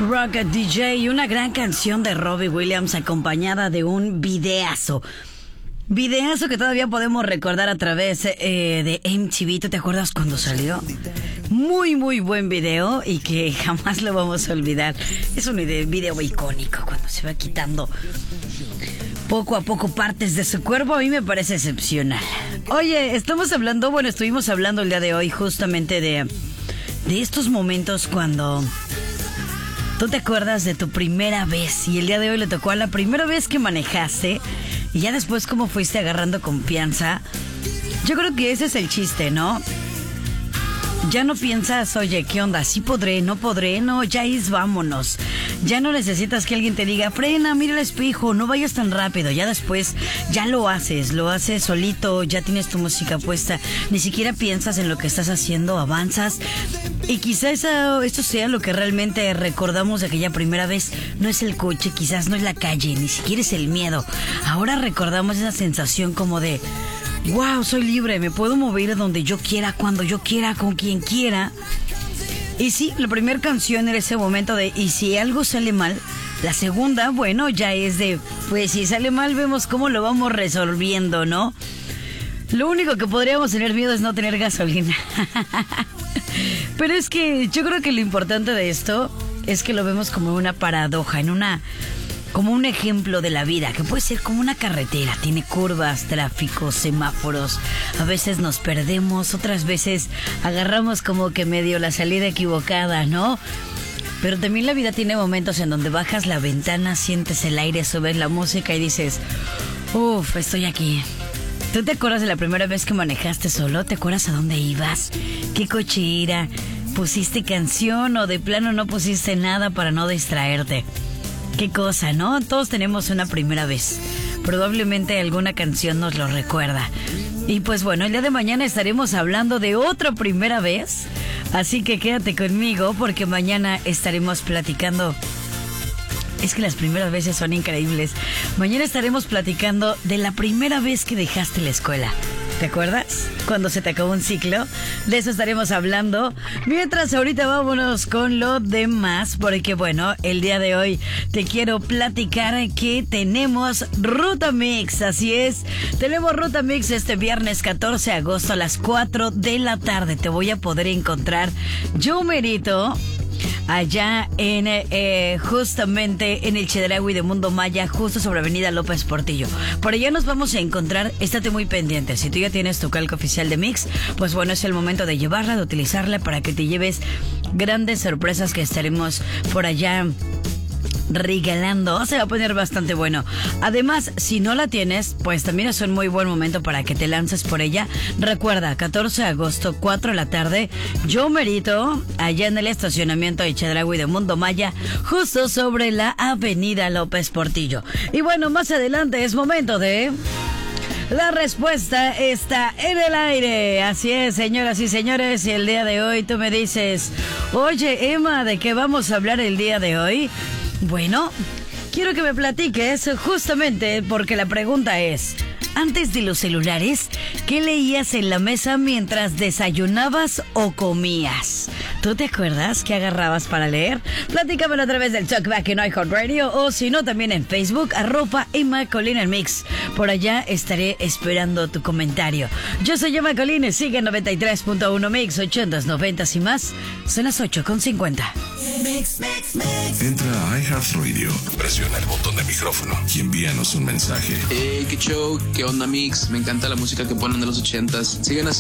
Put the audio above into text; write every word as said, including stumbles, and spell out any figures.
Rock D J, una gran canción de Robbie Williams acompañada de un videazo. Videazo que todavía podemos recordar a través eh, de M T V. ¿Tú te acuerdas cuando salió? Muy, muy buen video y que jamás lo vamos a olvidar. Es un video icónico cuando se va quitando poco a poco partes de su cuerpo. A mí me parece excepcional. Oye, estamos hablando, bueno, estuvimos hablando el día de hoy justamente de, de estos momentos cuando tú te acuerdas de tu primera vez y el día de hoy le tocó a la primera vez que manejaste y ya después cómo fuiste agarrando confianza. Yo creo que ese es el chiste, ¿no? Ya no piensas, oye, ¿qué onda? ¿Sí podré? ¿No podré? No, ya es, vámonos. Ya no necesitas que alguien te diga, frena, mira el espejo, no vayas tan rápido. Ya después, ya lo haces, lo haces solito, ya tienes tu música puesta. Ni siquiera piensas en lo que estás haciendo, avanzas. Y quizás eso, esto sea lo que realmente recordamos de aquella primera vez. No es el coche, quizás no es la calle, ni siquiera es el miedo. Ahora recordamos esa sensación como de... wow, soy libre, me puedo mover donde yo quiera, cuando yo quiera, con quien quiera. Y sí, la primera canción era ese momento de, y si algo sale mal, la segunda, bueno, ya es de, pues si sale mal vemos cómo lo vamos resolviendo, ¿no? Lo único que podríamos tener miedo es no tener gasolina. Pero es que yo creo que lo importante de esto es que lo vemos como una paradoja, en una... como un ejemplo de la vida, que puede ser como una carretera, tiene curvas, tráfico, semáforos, a veces nos perdemos, otras veces agarramos como que medio la salida equivocada, ¿no? Pero también la vida tiene momentos en donde bajas la ventana, sientes el aire, subes la música y dices, uff, estoy aquí. ¿Tú te acuerdas de la primera vez que manejaste solo? ¿Te acuerdas a dónde ibas? ¿Qué coche era? ¿Pusiste canción o de plano no pusiste nada para no distraerte? Qué cosa, ¿no? Todos tenemos una primera vez. Probablemente alguna canción nos lo recuerda. Y pues bueno, el día de mañana estaremos hablando de otra primera vez. Así que quédate conmigo porque mañana estaremos platicando... es que las primeras veces son increíbles. Mañana estaremos platicando de la primera vez que dejaste la escuela. ¿Te acuerdas? Cuando se te acabó un ciclo. De eso estaremos hablando. Mientras ahorita vámonos con lo demás. Porque bueno, el día de hoy te quiero platicar que tenemos Ruta Mix. Así es. Tenemos Ruta Mix este viernes catorce de agosto a las cuatro de la tarde. Te voy a poder encontrar yo merito allá en eh, justamente en el Chedraui de Mundo Maya, justo sobre Avenida López Portillo. Por allá nos vamos a encontrar. Estate muy pendiente. Si tú ya tienes tu calca oficial de Mix, pues bueno, es el momento de llevarla, de utilizarla para que te lleves grandes sorpresas que estaremos por allá regalando. Se va a poner bastante bueno. Además, si no la tienes, pues también es un muy buen momento para que te lances por ella. Recuerda, catorce de agosto, cuatro de la tarde, yo merito, allá en el estacionamiento de Chedraui de Mundo Maya, justo sobre la Avenida López Portillo. Y bueno, más adelante es momento de... la respuesta está en el aire. Así es, señoras y señores. Y el día de hoy tú me dices, oye, Emma, ¿de qué vamos a hablar el día de hoy? Bueno, quiero que me platiques justamente porque la pregunta es, antes de los celulares, ¿qué leías en la mesa mientras desayunabas o comías? ¿Tú te acuerdas qué agarrabas para leer? Platícamelo a través del Talkback en iHeartRadio o si no también en Facebook, arroba Emma Colina Mix. Por allá estaré esperando tu comentario. Yo soy Emma Colina, sigue noventa y tres punto uno Mix, ochentas, noventas y más. Son las ocho con cincuenta. Mix, mix, mix. Entra a iHeartRadio, presiona el botón de micrófono y envíanos un mensaje. Hey, qué show, qué onda Mix, me encanta la música que ponen de los ochentas. Sigan así.